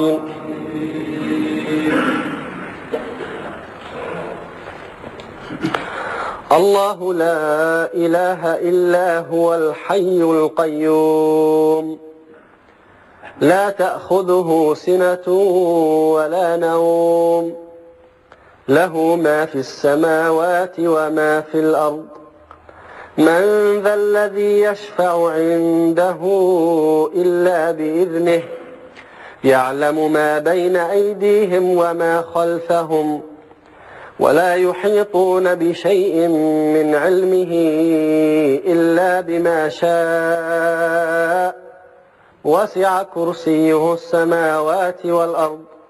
الله لا إله إلا هو الحي القيوم لا تأخذه سنة ولا نوم له ما في السماوات وما في الأرض من ذا الذي يشفع عنده إلا بإذنه يعلم ما بين أيديهم وما خلفهم ولا يحيطون بشيء من علمه إلا بما شاء وسع كرسيه السماوات والأرض